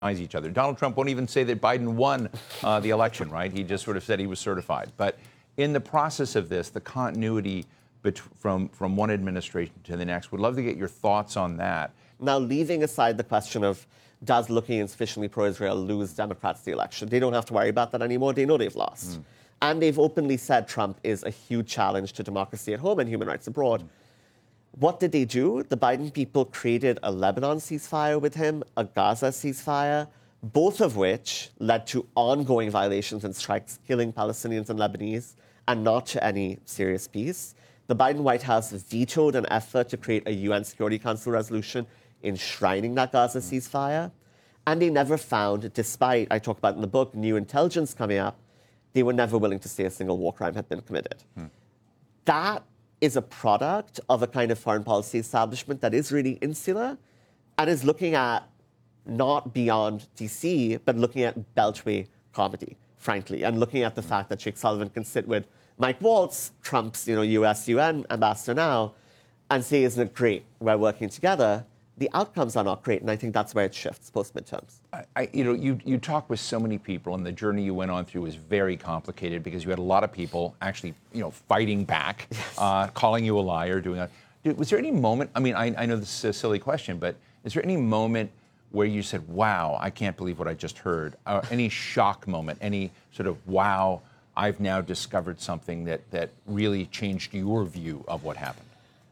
each other. Donald Trump won't even say that Biden won the election, right? He just sort of said he was certified. But in the process of this, the continuity from one administration to the next, would love to get your thoughts on that. Now, leaving aside the question of does looking insufficiently pro-Israel lose Democrats the election, they don't have to worry about that anymore. They know they've lost. And they've openly said Trump is a huge challenge to democracy at home and human rights abroad. What did they do? The Biden people created a Lebanon ceasefire with him, a Gaza ceasefire, both of which led to ongoing violations and strikes, killing Palestinians and Lebanese, and not to any serious peace. The Biden White House vetoed an effort to create a UN Security Council resolution enshrining that Gaza ceasefire. And they never found, despite, I talk about in the book, new intelligence coming up, they were never willing to say a single war crime had been committed. That is a product of a kind of foreign policy establishment that is really insular and is looking at not beyond DC, but looking at Beltway comedy, frankly, and looking at the fact that Jake Sullivan can sit with Mike Waltz, Trump's US UN ambassador now, and say, isn't it great? We're working together. The outcomes are not great, and I think that's where it shifts post-midterms. You talk with so many people, and the journey you went on through was very complicated because you had a lot of people actually, fighting back, calling you a liar, doing that. Was there any moment? I mean, I know this is a silly question, but is there any moment where you said, "Wow, I can't believe what I just heard"? Any shock moment? Any sort of "Wow, I've now discovered something that really changed your view of what happened"?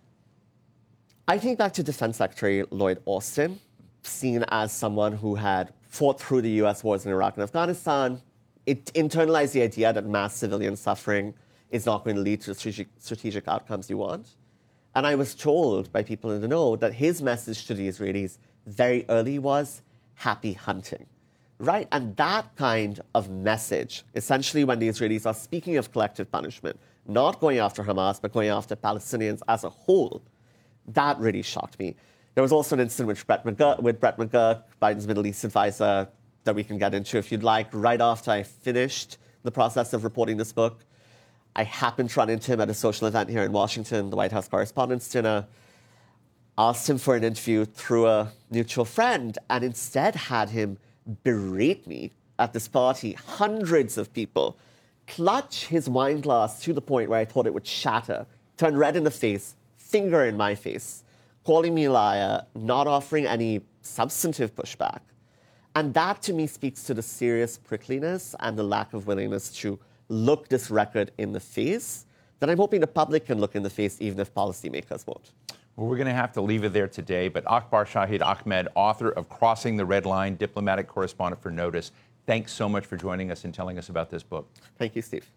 I think back to Defense Secretary Lloyd Austin, seen as someone who had fought through the U.S. wars in Iraq and Afghanistan. It internalized the idea that mass civilian suffering is not going to lead to the strategic outcomes you want. And I was told by people in the know that his message to the Israelis very early was happy hunting, right? And that kind of message, essentially when the Israelis are speaking of collective punishment, not going after Hamas, but going after Palestinians as a whole, that really shocked me. There was also an incident with Brett McGurk, Biden's Middle East advisor, that we can get into if you'd like. Right after I finished the process of reporting this book, I happened to run into him at a social event here in Washington, the White House Correspondents' Dinner, asked him for an interview through a mutual friend, and instead had him berate me at this party. Hundreds of people clutch his wine glass to the point where I thought it would shatter, turn red in the face, finger in my face, calling me a liar, not offering any substantive pushback. And that, to me, speaks to the serious prickliness and the lack of willingness to look this record in the face that I'm hoping the public can look in the face, even if policymakers won't. Well, we're going to have to leave it there today, but Akbar Shahid Ahmed, author of Crossing the Red Line, diplomatic correspondent for Notice, thanks so much for joining us and telling us about this book. Thank you, Steve.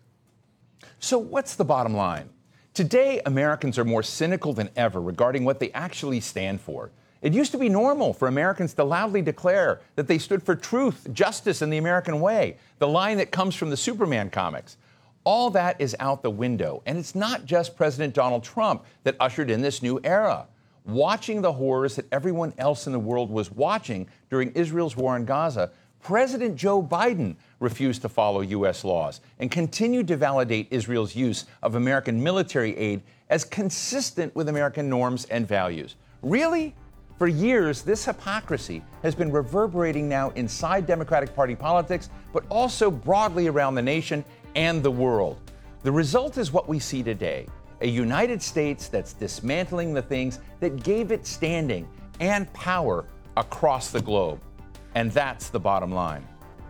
So what's the bottom line? Today, Americans are more cynical than ever regarding what they actually stand for. It used to be normal for Americans to loudly declare that they stood for truth, justice, and the American way, the line that comes from the Superman comics. All that is out the window, and it's not just President Donald Trump that ushered in this new era. Watching the horrors that everyone else in the world was watching during Israel's war in Gaza, President Joe Biden refused to follow U.S. laws and continued to validate Israel's use of American military aid as consistent with American norms and values. Really? For years, this hypocrisy has been reverberating now inside Democratic Party politics, but also broadly around the nation and the world. The result is what we see today, a United States that's dismantling the things that gave it standing and power across the globe. And that's the bottom line.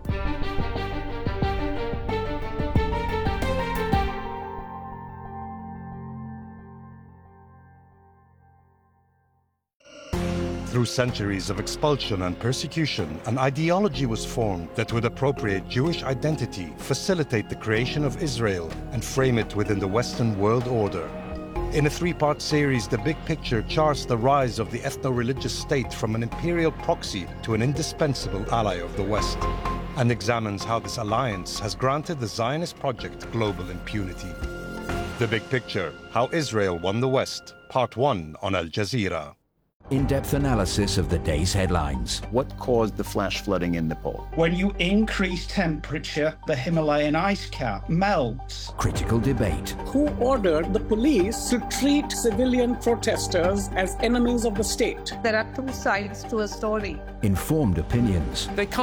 Through centuries of expulsion and persecution, an ideology was formed that would appropriate Jewish identity, facilitate the creation of Israel, and frame it within the Western world order. In a three-part series, The Big Picture charts the rise of the ethno-religious state from an imperial proxy to an indispensable ally of the West, and examines how this alliance has granted the Zionist project global impunity. The Big Picture, How Israel Won the West, Part 1 on Al Jazeera. In-depth analysis of the day's headlines. What caused the flash flooding in Nepal? When you increase temperature, the Himalayan ice cap melts. Critical debate. Who ordered the police to treat civilian protesters as enemies of the state? There are two sides to a story. Informed opinions. They can't